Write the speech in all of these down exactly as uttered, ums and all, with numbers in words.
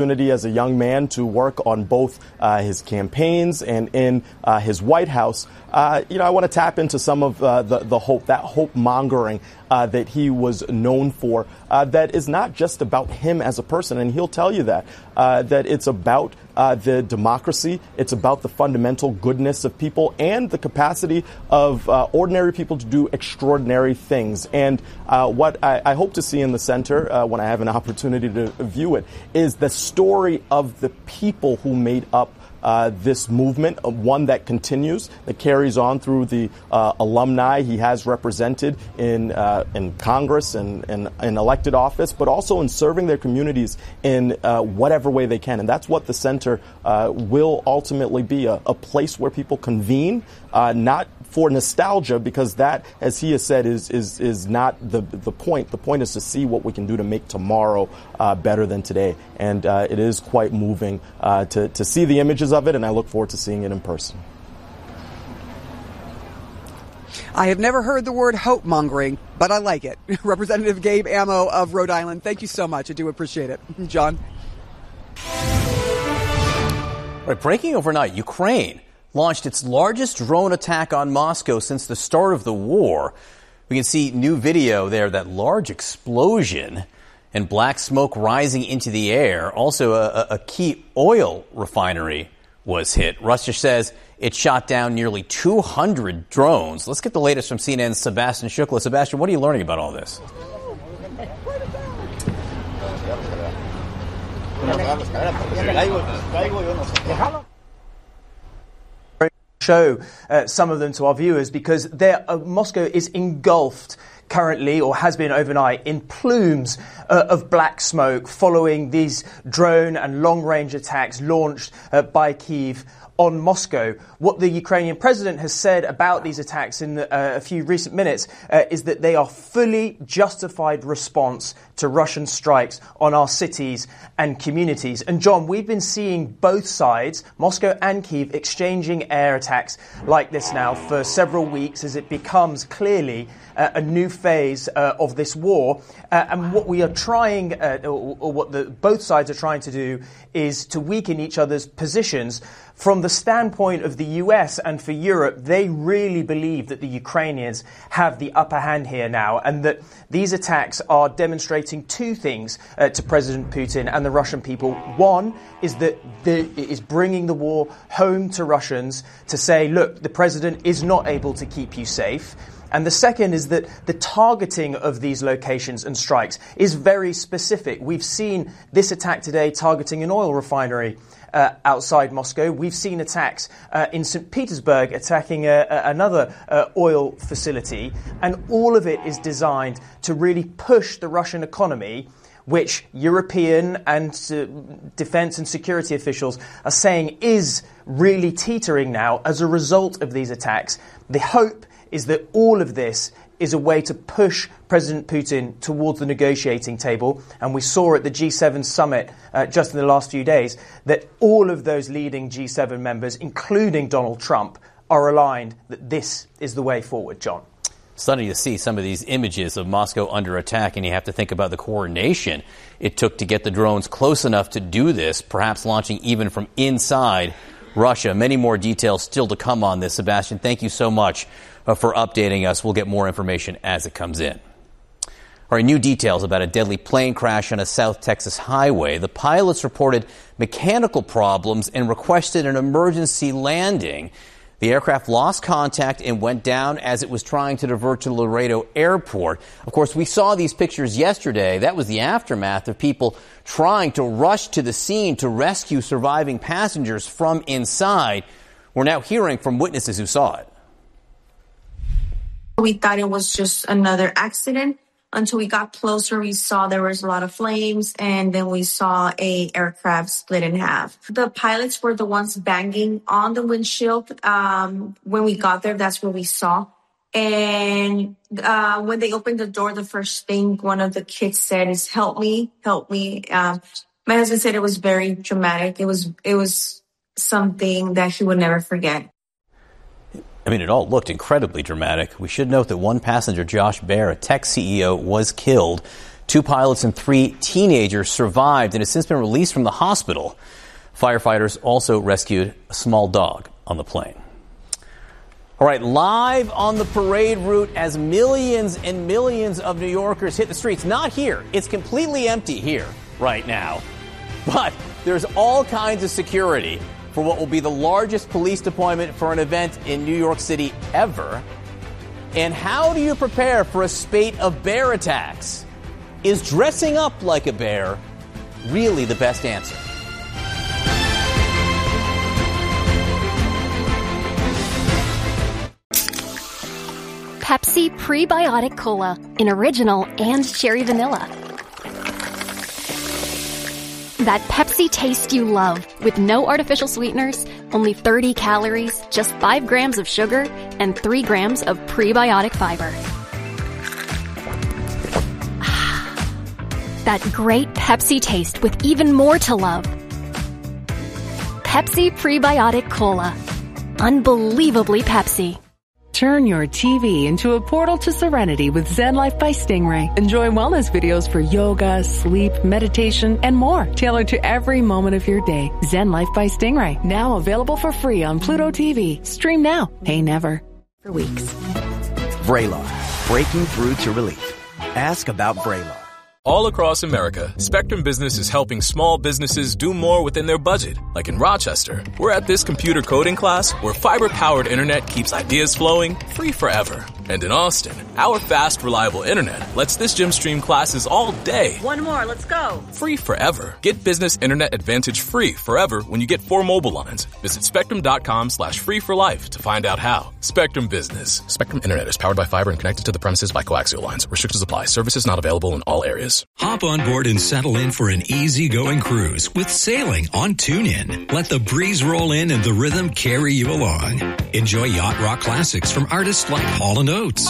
As a young man to work on both uh, his campaigns and in uh, his White House, uh, you know, I want to tap into some of uh, the, the hope, that hope mongering uh, that he was known for, uh, that is not just about him as a person. And he'll tell you that, uh, that it's about uh, the democracy. It's about the fundamental goodness of people and the capacity of uh, ordinary people to do extraordinary things. And uh, what I, I hope to see in the center, uh, when I have an opportunity to view it, is the story of the people who made up Uh, this movement, uh, one that continues, that carries on through the uh, alumni he has represented in uh, in Congress and in, in elected office, but also in serving their communities in uh, whatever way they can. And that's what the center uh, will ultimately be, a, a place where people convene, uh, not for nostalgia, because that, as he has said, is is is not the the point. The point is to see what we can do to make tomorrow uh, better than today. And uh, it is quite moving uh, to to see the images of it, and I look forward to seeing it in person. I have never heard the word hope mongering, but I like it. Representative Gabe Amo of Rhode Island, thank you so much. I do appreciate it. John? Right, breaking overnight, Ukraine launched its largest drone attack on Moscow since the start of the war. We can see new video there, that large explosion and black smoke rising into the air. Also, a, a key oil refinery was hit. Russia says it shot down nearly two hundred drones. Let's get the latest from C N N's Sebastian Shukla. Sebastian, what are you learning about all this? Show uh, some of them to our viewers, because there, uh, Moscow is engulfed currently, or has been overnight, in plumes uh, of black smoke following these drone and long-range attacks launched uh, by Kyiv on Moscow. What the Ukrainian president has said about these attacks in the, uh, a few recent minutes uh, is that they are fully justified response to Russian strikes on our cities and communities. And John, we've been seeing both sides, Moscow and Kyiv, exchanging air attacks like this now for several weeks as it becomes clearly uh, a new phase uh, of this war. Uh, and what we are trying, uh, or, or what the, both sides are trying to do, is to weaken each other's positions. From the standpoint of the U S and for Europe, they really believe that the Ukrainians have the upper hand here now, and that these attacks are demonstrating two things uh, to President Putin and the Russian people. One is that the, it is bringing the war home to Russians to say, look, the president is not able to keep you safe. And the second is that the targeting of these locations and strikes is very specific. We've seen this attack today targeting an oil refinery Uh, outside Moscow. We've seen attacks uh, in Saint Petersburg attacking a, a, another uh, oil facility. And all of it is designed to really push the Russian economy, which European and uh, defense and security officials are saying is really teetering now as a result of these attacks. The hope is that all of this is a way to push President Putin towards the negotiating table. And we saw at the G seven summit uh, just in the last few days that all of those leading G seven members, including Donald Trump, are aligned that this is the way forward, John. Stunning to see some of these images of Moscow under attack, and you have to think about the coordination it took to get the drones close enough to do this, perhaps launching even from inside Russia. Many more details still to come on this. Sebastian, thank you so much uh, for updating us. We'll get more information as it comes in. All right, new details about a deadly plane crash on a South Texas highway. The pilots reported mechanical problems and requested an emergency landing. The aircraft lost contact and went down as it was trying to divert to Laredo Airport. Of course, we saw these pictures yesterday. That was the aftermath of people trying to rush to the scene to rescue surviving passengers from inside. We're now hearing from witnesses who saw it. We thought it was just another accident. Until we got closer, we saw there was a lot of flames, and then we saw a aircraft split in half. The pilots were the ones banging on the windshield. Um, when we got there, that's what we saw. And uh, when they opened the door, the first thing one of the kids said is, "Help me, help me." Um, my husband said it was very dramatic. It was, it was something that he would never forget. I mean, it all looked incredibly dramatic. We should note that one passenger, Josh Baer, a tech C E O, was killed. Two pilots and three teenagers survived and has since been released from the hospital. Firefighters also rescued a small dog on the plane. All right, live on the parade route as millions and millions of New Yorkers hit the streets. Not here. It's completely empty here right now. But there's all kinds of security for what will be the largest police deployment for an event in New York City ever. And how do you prepare for a spate of bear attacks? Is dressing up like a bear really the best answer? Pepsi Prebiotic Cola in original and cherry vanilla. That Pepsi taste you love with no artificial sweeteners, only thirty calories, just five grams of sugar, and three grams of prebiotic fiber. That great Pepsi taste with even more to love. Pepsi Prebiotic Cola. Unbelievably Pepsi. Turn your T V into a portal to serenity with Zen Life by Stingray. Enjoy wellness videos for yoga, sleep, meditation, and more, tailored to every moment of your day. Zen Life by Stingray, now available for free on Pluto T V. Stream now, pay never. For weeks. Vraylar, breaking through to relief. Ask about Vraylar. All across America, Spectrum Business is helping small businesses do more within their budget. Like in Rochester, we're at this computer coding class where fiber-powered internet keeps ideas flowing free forever. And in Austin, our fast, reliable internet lets this gym stream classes all day. One more, let's go. Free forever. Get business internet advantage free forever when you get four mobile lines. Visit spectrum.com slash free for life to find out how. Spectrum Business. Spectrum Internet is powered by fiber and connected to the premises by coaxial lines. Restrictions apply. Services not available in all areas. Hop on board and settle in for an easygoing cruise with sailing on TuneIn. Let the breeze roll in and the rhythm carry you along. Enjoy yacht rock classics from artists like Hall and Oates,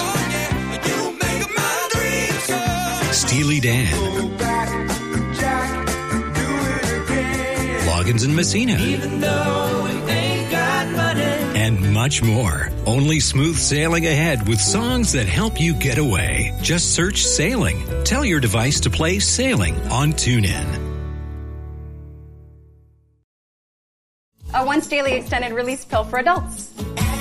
Steely Dan, Loggins and Messina, and much more. Only smooth sailing ahead with songs that help you get away. Just search Sailing. Tell your device to play Sailing on TuneIn. A once daily extended release pill for adults.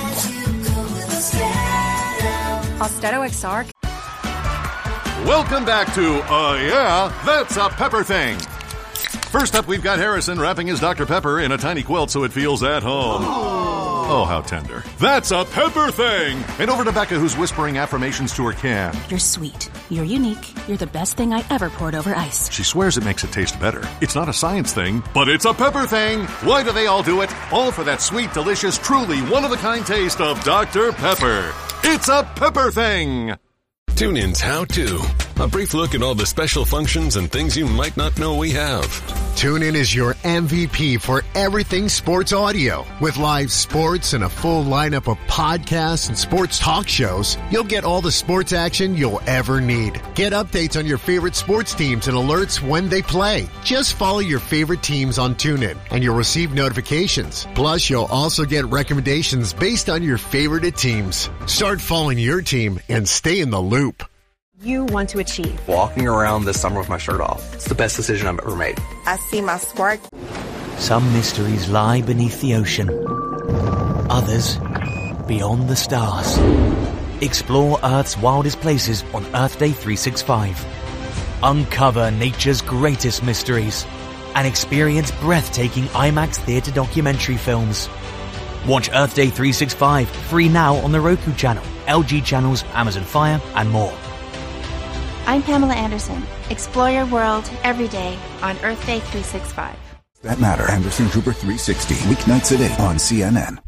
Austedo X R. Welcome back to Uh Yeah, That's a Pepper Thing. First up, we've got Harrison wrapping his Doctor Pepper in a tiny quilt so it feels at home. Oh, how tender. That's a Pepper Thing! And over to Becca, who's whispering affirmations to her can. You're sweet. You're unique. You're the best thing I ever poured over ice. She swears it makes it taste better. It's not a science thing, but it's a Pepper Thing! Why do they all do it? All for that sweet, delicious, truly one-of-a-kind taste of Doctor Pepper. It's a Pepper Thing! TuneIn's How To. A brief look at all the special functions and things you might not know we have. TuneIn is your M V P for everything sports audio. With live sports and a full lineup of podcasts and sports talk shows, you'll get all the sports action you'll ever need. Get updates on your favorite sports teams and alerts when they play. Just follow your favorite teams on TuneIn, and you'll receive notifications. Plus, you'll also get recommendations based on your favorite teams. Start following your team and stay in the loop. You want to achieve. Walking around this summer with my shirt off. It's the best decision I've ever made. I see my spark. Some mysteries lie beneath the ocean. Others beyond the stars. Explore Earth's wildest places on Earth Day three sixty-five. Uncover nature's greatest mysteries and experience breathtaking IMAX theater documentary films. Watch Earth Day three sixty-five free now on the Roku channel, L G channels, Amazon Fire, and more. I'm Pamela Anderson. Explore your world every day on Earth Day three sixty-five. That Matter, Anderson Cooper three sixty, weeknights at eight on C N N.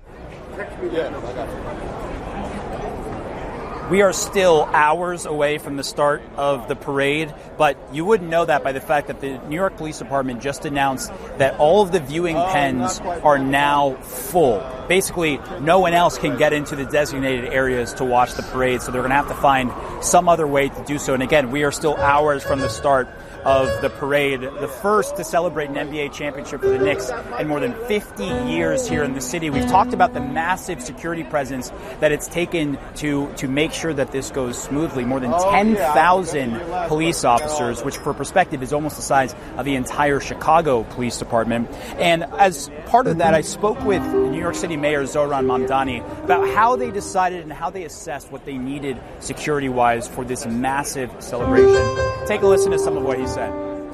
We are still hours away from the start of the parade, but you wouldn't know that by the fact that the New York Police Department just announced that all of the viewing pens are now full. Basically, no one else can get into the designated areas to watch the parade, so they're going to have to find some other way to do so. And again, we are still hours from the start of the parade, the first to celebrate an N B A championship for the Knicks in more than fifty years here in the city. We've talked about the massive security presence that it's taken to, to make sure that this goes smoothly. More than ten thousand police officers, which for perspective is almost the size of the entire Chicago Police Department. And as part of that, I spoke with New York City Mayor Zohran Mamdani about how they decided and how they assessed what they needed security-wise for this massive celebration. Take a listen to some of what he said.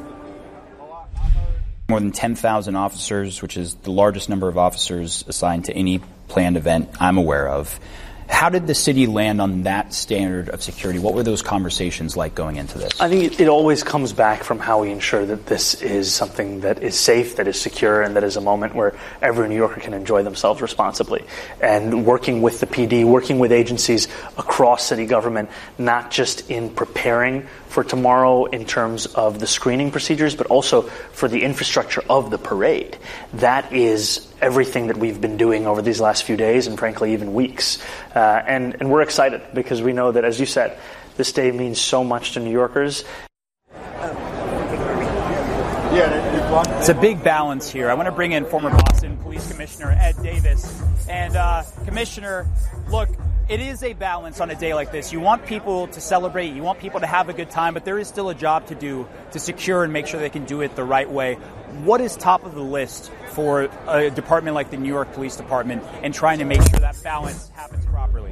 More than ten thousand officers, which is the largest number of officers assigned to any planned event I'm aware of. How did the city land on that standard of security? What were those conversations like going into this? I think it, it always comes back from how we ensure that this is something that is safe, that is secure, and that is a moment where every New Yorker can enjoy themselves responsibly. And working with the P D, working with agencies across city government, not just in preparing for tomorrow in terms of the screening procedures, but also for the infrastructure of the parade. That is everything that we've been doing over these last few days and frankly even weeks. Uh, and, and we're excited because we know that, as you said, this day means so much to New Yorkers. It's a big balance here. I want to bring in former Boston Police Commissioner Ed Davis. And uh, Commissioner, look, it is a balance on a day like this. You want people to celebrate, you want people to have a good time, but there is still a job to do to secure and make sure they can do it the right way. What is top of the list for a department like the New York Police Department and trying to make sure that balance happens properly?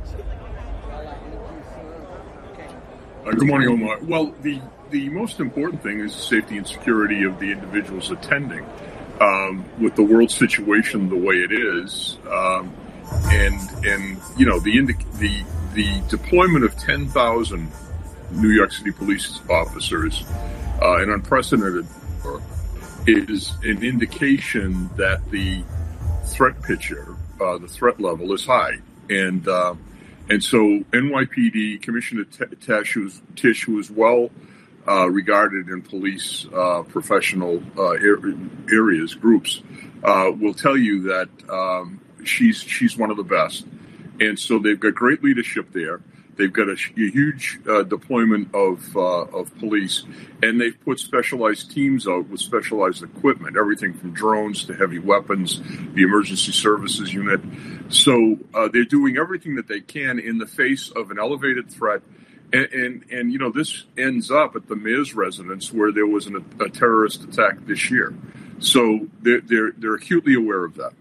Uh, good morning, Omar. Well, the, the most important thing is the safety and security of the individuals attending. Um, with the world situation the way it is, um, and and you know the indi- the the deployment of ten thousand New York City police officers, uh, an unprecedented, is an indication that the threat picture, uh, the threat level, is high, and uh, and so N Y P D Commissioner Tisch, who's, Tisch, who is well uh, regarded in police uh, professional uh, areas, groups, uh, will tell you that. Um, She's she's one of the best, and so they've got great leadership there. They've got a, a huge uh, deployment of uh, of police, and they've put specialized teams out with specialized equipment, everything from drones to heavy weapons, the emergency services unit. So uh, they're doing everything that they can in the face of an elevated threat. And, and, and you know, this ends up at the mayor's residence where there was an, a terrorist attack this year. So they're they're, they're acutely aware of that.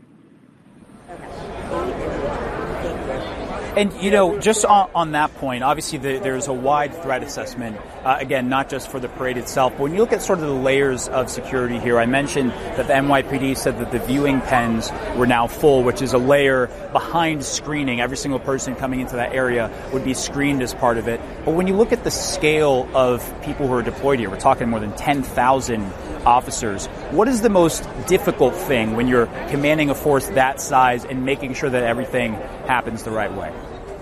And, you know, just on, on that point, obviously the, there's a wide threat assessment, uh, again, not just for the parade itself. But when you look at sort of the layers of security here, I mentioned that the N Y P D said that the viewing pens were now full, which is a layer behind screening. Every single person coming into that area would be screened as part of it. But when you look at the scale of people who are deployed here, we're talking more than ten thousand officers. What is the most difficult thing when you're commanding a force that size and making sure that everything happens the right way?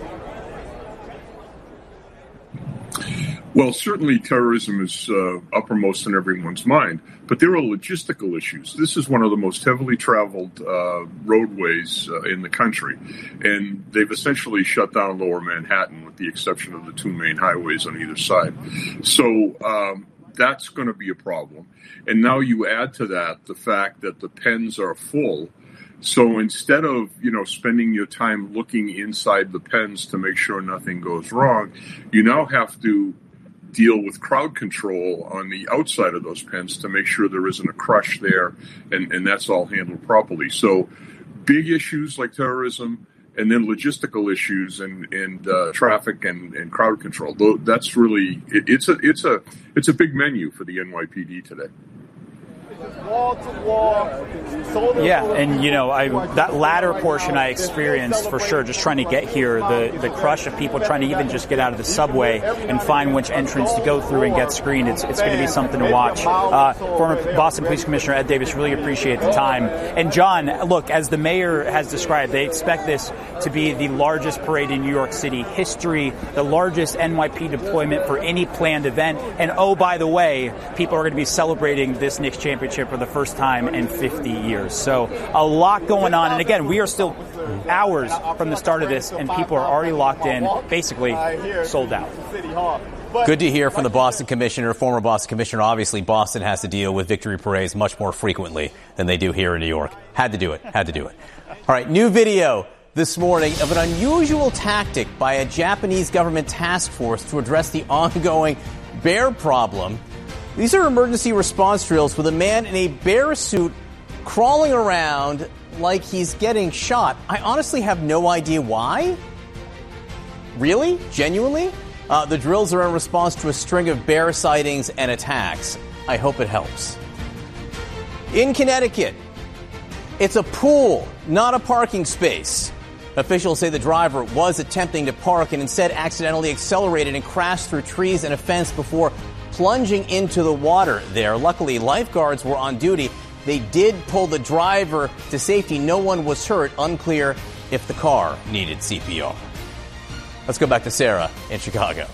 Well, certainly terrorism is uh, uppermost in everyone's mind, but there are logistical issues. This is one of the most heavily traveled uh, roadways uh, in the country, and they've essentially shut down Lower Manhattan with the exception of the two main highways on either side. So um, that's going to be a problem. And now you add to that the fact that the pens are full. So instead of, you know, spending your time looking inside the pens to make sure nothing goes wrong, you now have to deal with crowd control on the outside of those pens to make sure there isn't a crush there, and, and that's all handled properly. So big issues like terrorism, and then logistical issues and, and uh, traffic and, and crowd control. That's really it, it's a it's a it's a big menu for the N Y P D today. Wall to wall. Yeah, and you know, I that latter portion I experienced for sure, just trying to get here, the, the crush of people trying to even just get out of the subway and find which entrance to go through and get screened. It's it's going to be something to watch. Uh, former Boston Police Commissioner Ed Davis, really appreciate the time. And John, look, as the mayor has described, they expect this to be the largest parade in New York City history, the largest N Y P deployment for any planned event. And oh, by the way, people are going to be celebrating this Knicks championship for the first time in fifty years. So a lot going on. And again, we are still hours from the start of this, and people are already locked in, basically sold out. Good to hear from the Boston commissioner, former Boston commissioner. Obviously, Boston has to deal with victory parades much more frequently than they do here in New York. Had to do it. Had to do it. All right, new video this morning of an unusual tactic by a Japanese government task force to address the ongoing bear problem. These are emergency response drills with a man in a bear suit crawling around like he's getting shot. I honestly have no idea why. Really? Genuinely? Uh, the drills are in response to a string of bear sightings and attacks. I hope it helps. In Connecticut, it's a pool, not a parking space. Officials say the driver was attempting to park and instead accidentally accelerated and crashed through trees and a fence before plunging into the water there. Luckily, lifeguards were on duty. They did pull the driver to safety. No one was hurt. Unclear if the car needed C P R. Let's go back to Sarah in Chicago.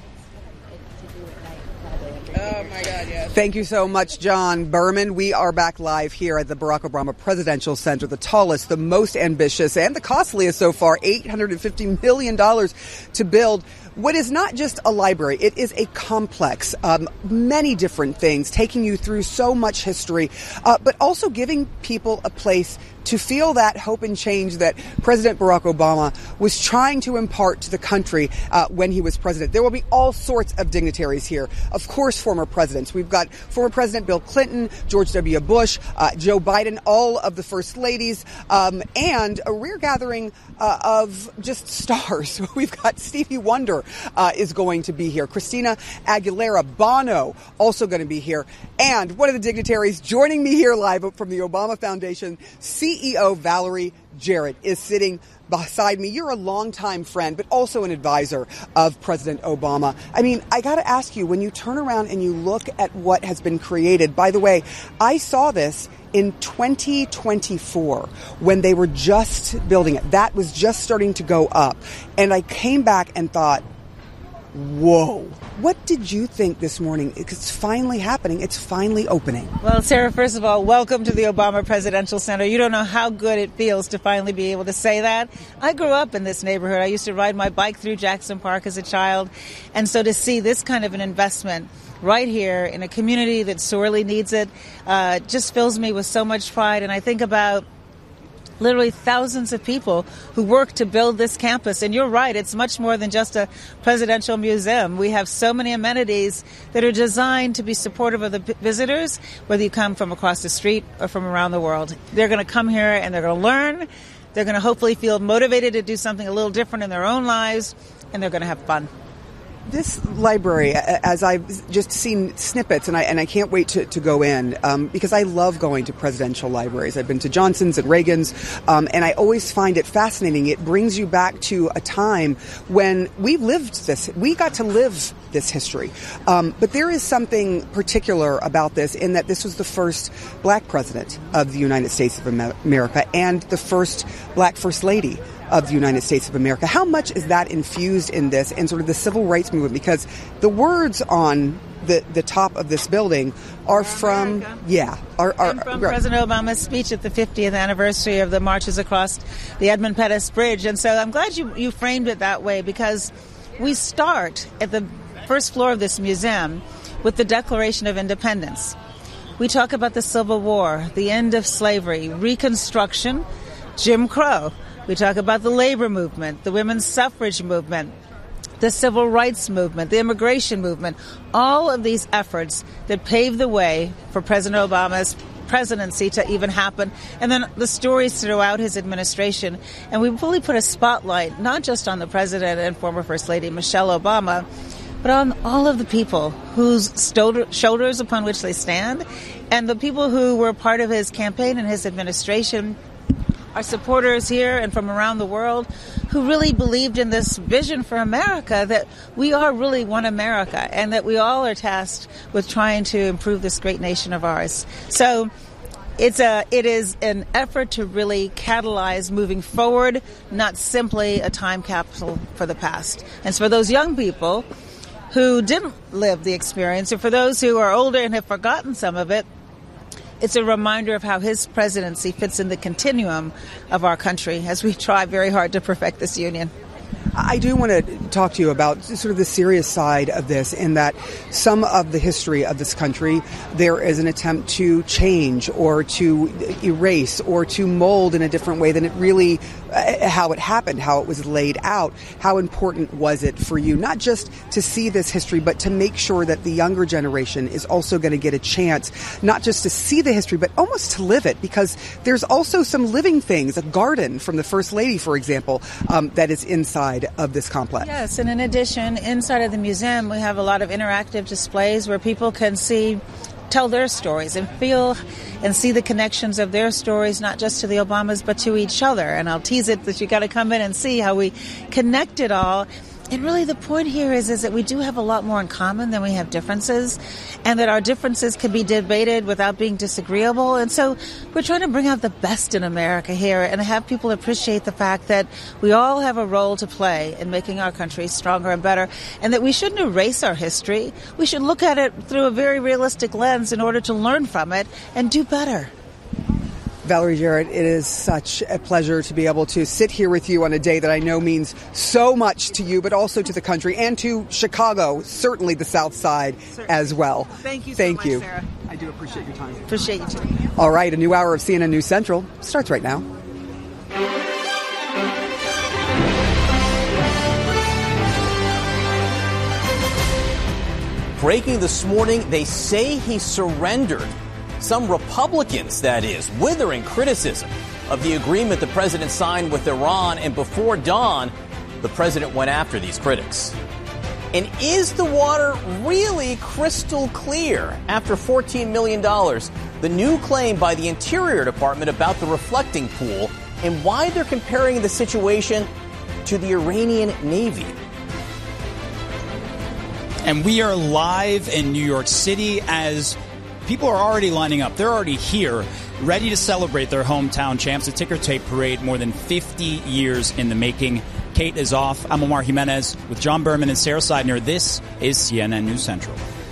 Oh, my God, yes. Thank you so much, John Berman. We are back live here at the Barack Obama Presidential Center, the tallest, the most ambitious, and the costliest so far, eight hundred fifty million dollars to build what is not just a library. It is a complex, um, many different things, taking you through so much history, uh, but also giving people a place to feel that hope and change that President Barack Obama was trying to impart to the country uh, when he was president. There will be all sorts of dignitaries here. Of course, former presidents. We've got former President Bill Clinton, George W. Bush, uh, Joe Biden, all of the first ladies, um, and a rear gathering uh, of just stars. We've got Stevie Wonder uh, is going to be here. Christina Aguilera, Bono also going to be here. And one of the dignitaries joining me here live from the Obama Foundation, C E O Valerie Jarrett, is sitting beside me. You're a longtime friend, but also an advisor of President Obama. I mean, I got to ask you, when you turn around and you look at what has been created, by the way, I saw this in twenty twenty-four when they were just building it. That was just starting to go up. And I came back and thought, whoa. What did you think this morning? It's finally happening. It's finally opening. Well, Sarah, first of all, welcome to the Obama Presidential Center. You don't know how good it feels to finally be able to say that. I grew up in this neighborhood. I used to ride my bike through Jackson Park as a child. And so to see this kind of an investment right here in a community that sorely needs it uh, just fills me with so much pride. And I think about literally thousands of people who work to build this campus. And you're right, it's much more than just a presidential museum. We have so many amenities that are designed to be supportive of the visitors, whether you come from across the street or from around the world. They're going to come here and they're going to learn. They're going to hopefully feel motivated to do something a little different in their own lives, and they're going to have fun. This library, as I've just seen snippets, and I and I can't wait to, to go in, um, because I love going to presidential libraries. I've been to Johnson's and Reagan's, um, and I always find it fascinating. It brings you back to a time when we lived this. We got to live this history. Um, but there is something particular about this in that this was the first black president of the United States of America and the first black first lady of the United States of America. How much is that infused in this and sort of the civil rights movement? Because the words on the, the top of this building are from, yeah, are, are and from right. President Obama's speech at the fiftieth anniversary of the marches across the Edmund Pettus Bridge. And so I'm glad you, you framed it that way, because we start at the first floor of this museum with the Declaration of Independence. We talk about the Civil War, the end of slavery, Reconstruction, Jim Crow. We talk about the labor movement, the women's suffrage movement, the civil rights movement, the immigration movement, all of these efforts that paved the way for President Obama's presidency to even happen, and then the stories throughout his administration. And we really put a spotlight not just on the president and former First Lady Michelle Obama, but on all of the people whose shoulders upon which they stand, and the people who were part of his campaign and his administration, our supporters here and from around the world, who really believed in this vision for America, that we are really one America and that we all are tasked with trying to improve this great nation of ours. So it's a, it is an effort to really catalyze moving forward, not simply a time capsule for the past. And so for those young people who didn't live the experience, or for those who are older and have forgotten some of it, it's a reminder of how his presidency fits in the continuum of our country as we try very hard to perfect this union. I do want to talk to you about sort of the serious side of this, in that some of the history of this country, there is an attempt to change or to erase or to mold in a different way than it really, uh, how it happened, how it was laid out. How important was it for you, not just to see this history, but to make sure that the younger generation is also going to get a chance, not just to see the history, but almost to live it? Because there's also some living things, a garden from the First Lady, for example, um, that is inside of this complex. Yes, and in addition, inside of the museum, we have a lot of interactive displays where people can see, tell their stories and feel and see the connections of their stories, not just to the Obamas, but to each other. And I'll tease it that you got to come in and see how we connect it all. And really the point here is, is that we do have a lot more in common than we have differences, and that our differences can be debated without being disagreeable. And so we're trying to bring out the best in America here and have people appreciate the fact that we all have a role to play in making our country stronger and better, and that we shouldn't erase our history. We should look at it through a very realistic lens in order to learn from it and do better. Valerie Jarrett, it is such a pleasure to be able to sit here with you on a day that I know means so much to you, but also to the country and to Chicago, certainly the South Side certainly. As well. Thank you so Thank much, you. Sarah. I do appreciate your time. Appreciate you too. All right, a new hour of C N N News Central starts right now. Breaking this morning, they say he surrendered. Some Republicans, that is, withering criticism of the agreement the president signed with Iran, and before dawn, the president went after these critics. And is the water really crystal clear after fourteen million dollars? The new claim by the Interior Department about the reflecting pool, and why they're comparing the situation to the Iranian Navy. And we are live in New York City as people are already lining up. They're already here, ready to celebrate their hometown champs. The ticker tape parade, more than fifty years in the making. Kate is off. I'm Omar Jimenez with John Berman and Sarah Seidner. This is C N N News Central.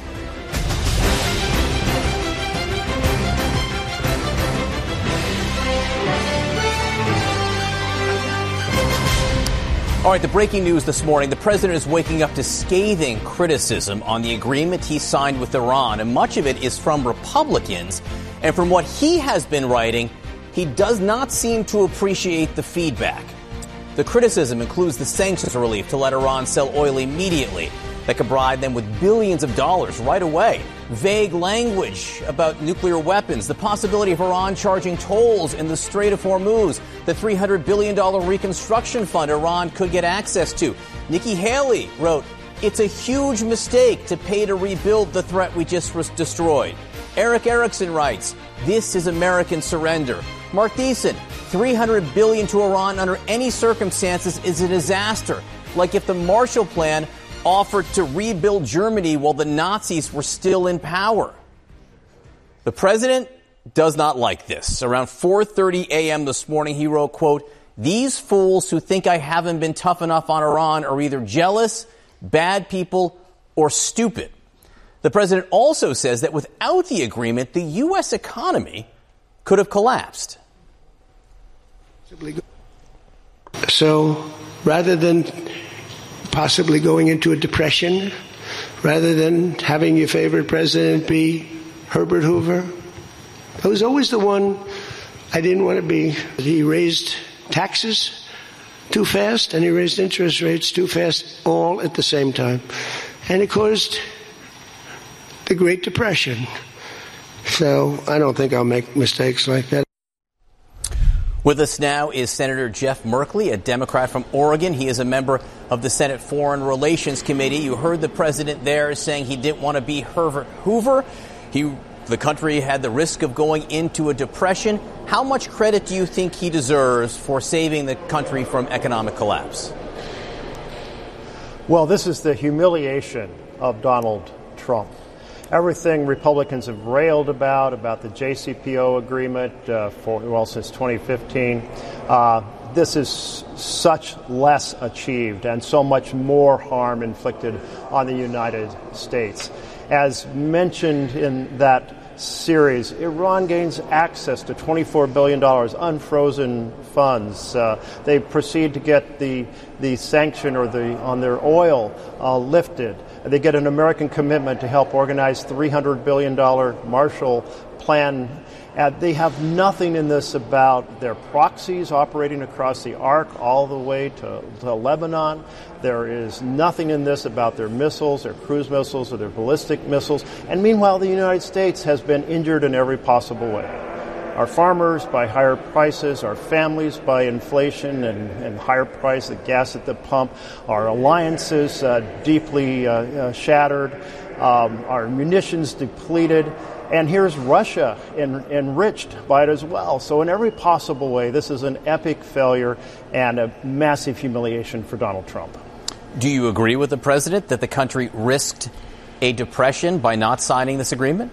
All right, the breaking news this morning. The president is waking up to scathing criticism on the agreement he signed with Iran, and much of it is from Republicans. And from what he has been writing, he does not seem to appreciate the feedback. The criticism includes the sanctions relief to let Iran sell oil immediately that could provide them with billions of dollars right away. Vague language about nuclear weapons, the possibility of Iran charging tolls in the Strait of Hormuz, the three hundred billion dollars reconstruction fund Iran could get access to. Nikki Haley wrote, "It's a huge mistake to pay to rebuild the threat we just destroyed." Eric Erickson writes, "This is American surrender." Mark Thiessen, three hundred billion dollars to Iran under any circumstances is a disaster, like if the Marshall Plan offered to rebuild Germany while the Nazis were still in power. The president does not like this. Around four thirty a.m. this morning, he wrote, quote, "These fools who think I haven't been tough enough on Iran are either jealous, bad people, or stupid." The president also says that without the agreement, the U S economy could have collapsed. So rather than possibly going into a depression, rather than having your favorite president be Herbert Hoover, I was always the one I didn't want to be. He raised taxes too fast and he raised interest rates too fast, all at the same time. And it caused the Great Depression. So I don't think I'll make mistakes like that. With us now is Senator Jeff Merkley, a Democrat from Oregon. He is a member of the Senate Foreign Relations Committee. You heard the president there saying he didn't want to be Herbert Hoover. He, the country had the risk of going into a depression. How much credit do you think he deserves for saving the country from economic collapse? Well, this is the humiliation of Donald Trump. Everything Republicans have railed about, about the J C P O agreement uh, for, well, since twenty fifteen, uh, this is such less achieved and so much more harm inflicted on the United States. As mentioned in that series, Iran gains access to twenty-four billion dollars unfrozen funds. Uh, they proceed to get the the sanction or the on their oil uh, lifted. They get an American commitment to help organize three hundred billion dollars Marshall Plan. And they have nothing in this about their proxies operating across the arc all the way to, to Lebanon. There is nothing in this about their missiles, their cruise missiles, or their ballistic missiles. And meanwhile, the United States has been injured in every possible way. Our farmers by higher prices, our families by inflation and, and higher price of gas at the pump, our alliances uh, deeply uh, uh, shattered, um, our munitions depleted. And here's Russia en- enriched by it as well. So in every possible way, this is an epic failure and a massive humiliation for Donald Trump. Do you agree with the president that the country risked a depression by not signing this agreement?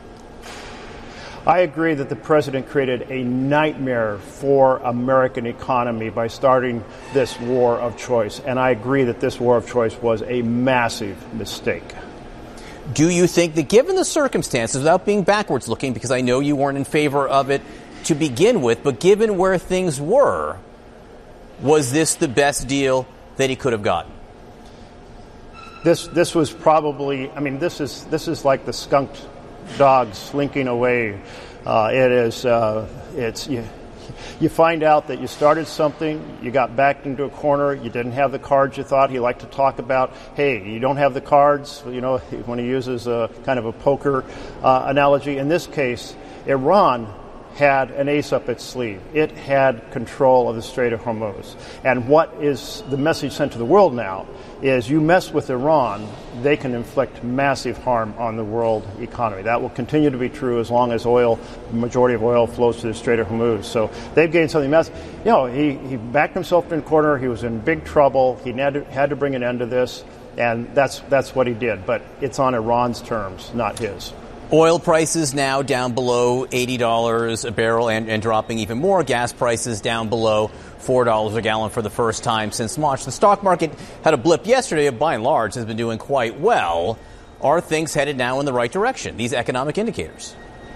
I agree that the president created a nightmare for American economy by starting this war of choice. And I agree that this war of choice was a massive mistake. Do you think that given the circumstances, without being backwards looking, because I know you weren't in favor of it to begin with, but given where things were, was this the best deal that he could have gotten? This this was probably, I mean, this is this is like the skunked dog slinking away. Uh, it is, uh, it's, you, you find out that you started something, you got backed into a corner, you didn't have the cards you thought. He liked to talk about, hey, you don't have the cards, you know, when he uses a kind of a poker uh, analogy. In this case, Iran had an ace up its sleeve. It had control of the Strait of Hormuz. And what is the message sent to the world now is you mess with Iran, they can inflict massive harm on the world economy. That will continue to be true as long as oil, the majority of oil flows to the Strait of Hormuz. So they've gained something massive. You know, he, he backed himself in a corner. He was in big trouble. He had to, had to bring an end to this. And that's that's what he did. But it's on Iran's terms, not his. Oil prices now down below eighty dollars a barrel and, and dropping even more. Gas prices down below four dollars a gallon for the first time since March. The stock market had a blip yesterday, but by and large has been doing quite well. Are things headed now in the right direction, these economic indicators?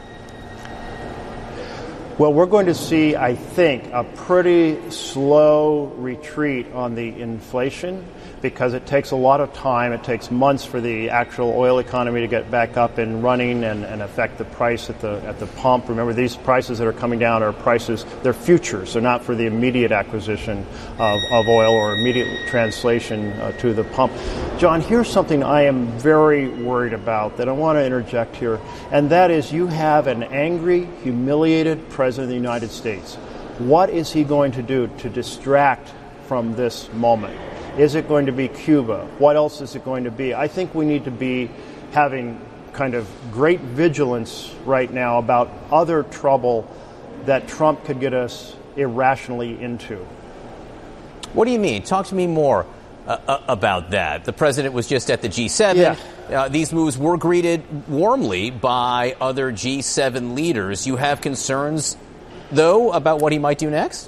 Well, we're going to see, I think, a pretty slow retreat on the inflation because it takes a lot of time. It takes months for the actual oil economy to get back up and running and, and affect the price at the at the pump. Remember, these prices that are coming down are prices, they're futures. They're not for the immediate acquisition of, of oil or immediate translation uh, to the pump. John, here's something I am very worried about that I want to interject here, and that is you have an angry, humiliated president President of the United States. What is he going to do to distract from this moment? Is it going to be Cuba? What else is it going to be? I think we need to be having kind of great vigilance right now about other trouble that Trump could get us irrationally into. What do you mean? Talk to me more uh, about that. The president was just at the G seven. Yeah. Uh, these moves were greeted warmly by other G seven leaders. You have concerns, though, about what he might do next?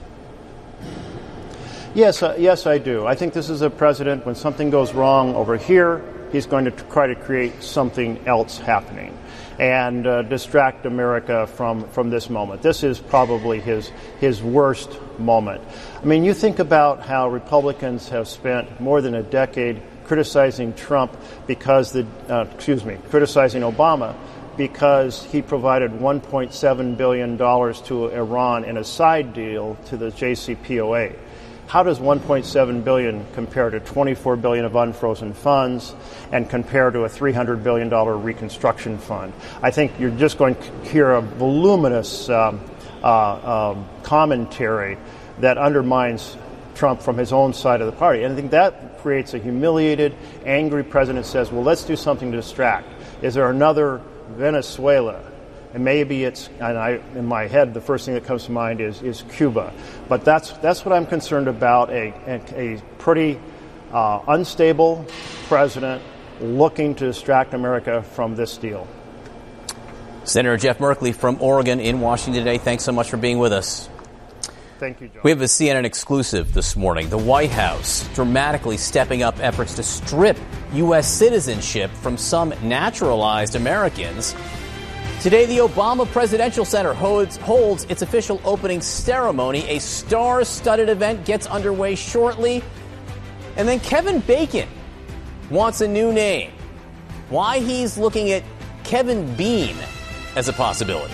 Yes, uh, yes, I do. I think this is a president, when something goes wrong over here, he's going to try to create something else happening and uh, distract America from, from this moment. This is probably his his worst moment. I mean, you think about how Republicans have spent more than a decade criticizing Trump because the, uh, excuse me, criticizing Obama because he provided one point seven billion dollars to Iran in a side deal to the J C P O A. How does one point seven billion dollars compare to twenty-four billion dollars of unfrozen funds and compare to a three hundred billion dollars reconstruction fund? I think you're just going to hear a voluminous um, uh, um, commentary that undermines Trump from his own side of the party. And I think that creates a humiliated, angry president who says, well, let's do something to distract. Is there another Venezuela? And maybe it's, and I, in my head, the first thing that comes to mind is, is Cuba. But that's that's what I'm concerned about, a, a, a pretty uh, unstable president looking to distract America from this deal. Senator Jeff Merkley from Oregon in Washington today. Thanks so much for being with us. Thank you, John. We have a C N N exclusive this morning. The White House dramatically stepping up efforts to strip U S citizenship from some naturalized Americans. Today, the Obama Presidential Center holds, holds its official opening ceremony. A star-studded event gets underway shortly. And then Kevin Bacon wants a new name. Why he's looking at Kevin Bean as a possibility.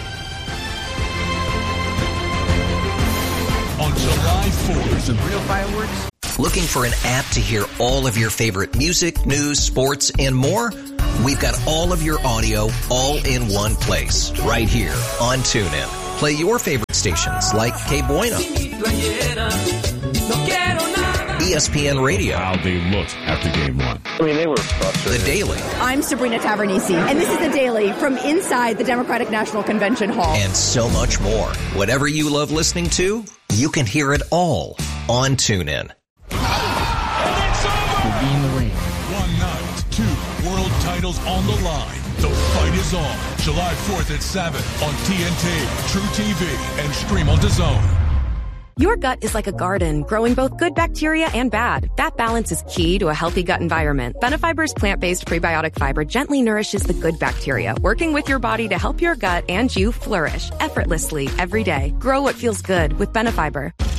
On July fourth, some real fireworks. Looking for an app to hear all of your favorite music, news, sports, and more? We've got all of your audio all in one place, right here on TuneIn. Play your favorite stations like K Bueno, E S P N Radio. How they looked after game one. I mean, they were frustrated. The Daily. I'm Sabrina Tavernisi, and this is The Daily from inside the Democratic National Convention Hall. And so much more. Whatever you love listening to, you can hear it all on TuneIn. One night, two world titles on the line. The fight is on. July fourth at seven on T N T, True T V, and stream on DAZN. Your gut is like a garden, growing both good bacteria and bad. That balance is key to a healthy gut environment. Benefiber's plant-based prebiotic fiber gently nourishes the good bacteria, working with your body to help your gut and you flourish effortlessly every day. Grow what feels good with Benefiber.